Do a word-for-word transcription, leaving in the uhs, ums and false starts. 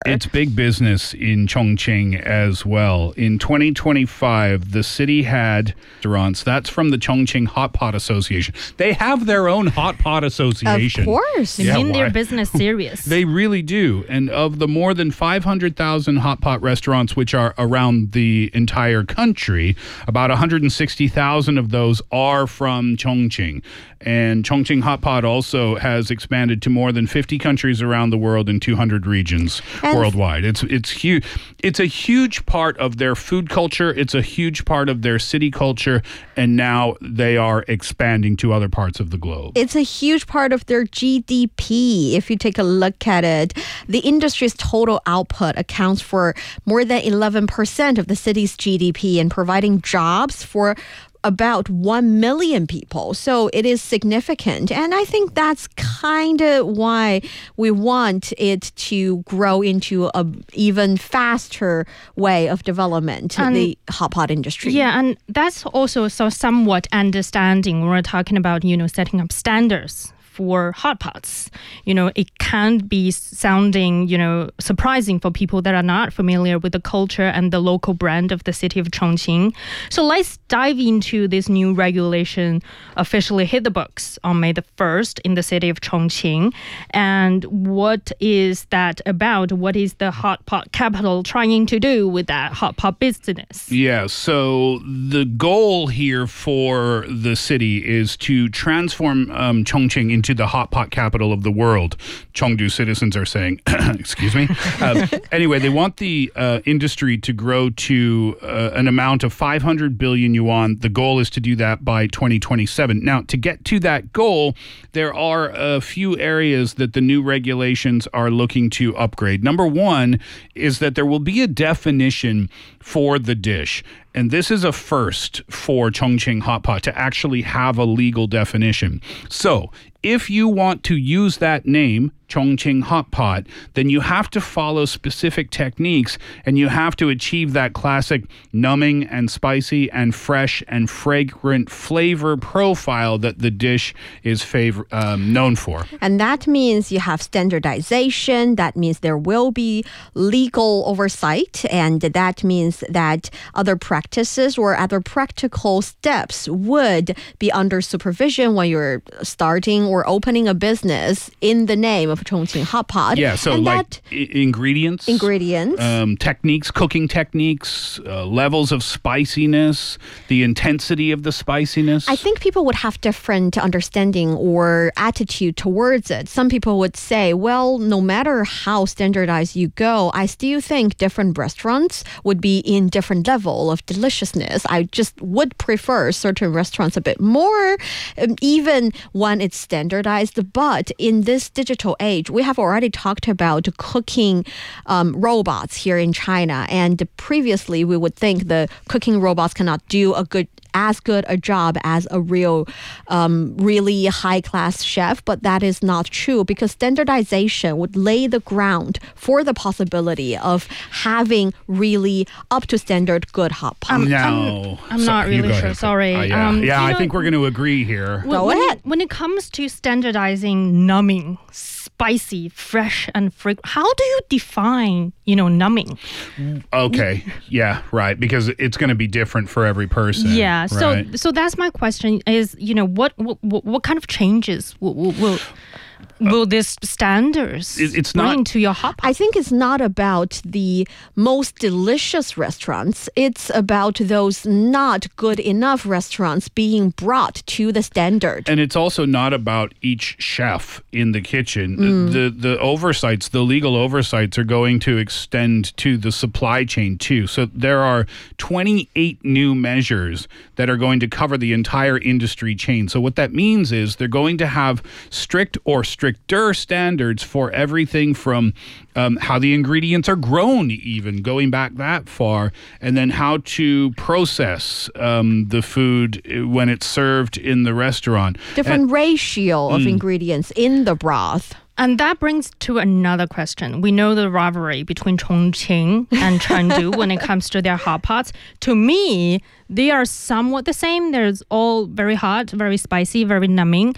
It's big business in Chongqing as well. In twenty twenty-five, the city had restaurants. That's from the Chongqing Hot Pot Association. They have their own hot pot association. Of course. They Yeah, mean their why? business serious. They really do. And of the more than five hundred thousand hot pot restaurants which are around the entire country, about one hundred sixty thousand of those are from Chongqing. And Chongqing Hot Pot also has expanded to more than fifty countries around the world in two hundred regions And worldwide. It's it's huge. It's a huge part of their food culture. It's a huge part of their city culture. And now they are expanding to other parts of the globe. It's a huge part of their G D P. If you take a look at it, the industry's total output accounts for more than eleven percent of the city's G D P and providing jobs for about one million people. So it is significant. And I think that's kind of why we want it to grow into a even faster way of development, And- the hot pot industry. Yeah, and that's also so somewhat understanding when we're talking about, you know, setting up standards for hot pots. You know, it can be sounding, you know, surprising for people that are not familiar with the culture and the local brand of the city of Chongqing. So let's dive into this new regulation officially hit the books on May the first in the city of Chongqing. And what is that about? What is the hot pot capital trying to do with that hot pot business? Yeah, so the goal here for the city is to transform um, Chongqing into the hot pot capital of the world. Chengdu citizens are saying, excuse me. Uh, anyway, they want the uh, industry to grow to uh, an amount of five hundred billion yuan. The goal is to do that by twenty twenty-seven. Now, to get to that goal, there are a few areas that the new regulations are looking to upgrade. Number one is that there will be a definition for the dish. And this is a first for Chongqing Hot Pot to actually have a legal definition. So if you want to use that name, Chongqing Hot Pot, then you have to follow specific techniques and you have to achieve that classic numbing and spicy and fresh and fragrant flavor profile that the dish is favor- um, known for. And that means you have standardization. That means there will be legal oversight. And that means that other practices or other practical steps would be under supervision when you're starting or opening a business in the name of Chongqing Hot Pot. Yeah, so and like that I- ingredients. ingredients. Um, techniques, cooking techniques, uh, levels of spiciness, the intensity of the spiciness. I think people would have different understanding or attitude towards it. Some people would say, well, no matter how standardized you go, I still think different restaurants would be in different level of deliciousness. I just would prefer certain restaurants a bit more, um, even when it's standardized. But in this digital age, we have already talked about cooking um, robots here in China. And previously, we would think the cooking robots cannot do a good as good a job as a real, um, really high-class chef, but that is not true because standardization would lay the ground for the possibility of having really up-to-standard good hot pot. Um, no. I'm So- not you really go sure, ahead. sorry. Uh, yeah, Um, yeah you I know- think we're going to agree here. When- Go when ahead. It, when it comes to standardizing numbing, spicy, fresh, and fragrant, how do you define, you know, numbing? Okay. Yeah, right. Because it's going to be different for every person. Yeah. So, right? so that's my question: is you know what what, what kind of changes will will, will will this standards It- it's bring not- to your hot pot? I think it's not about the most delicious restaurants. It's about those not good enough restaurants being brought to the standard. And it's also not about each chef in the kitchen. The the oversights, the legal oversights are going to extend to the supply chain too. So there are twenty-eight new measures that are going to cover the entire industry chain. So what that means is they're going to have strict or stricter standards for everything from um, how the ingredients are grown, even going back that far, and then how to process um, the food when it's served in the restaurant. Different ratio of ingredients in the broth. And that brings to another question. We know the rivalry between Chongqing and Chengdu when it comes to their hot pots. To me, they are somewhat the same. There's all very hot, very spicy, very numbing.